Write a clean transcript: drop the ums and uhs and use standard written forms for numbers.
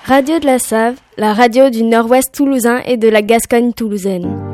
Radio de la Save, la radio du Nord-Ouest toulousain et de la Gascogne toulousaine.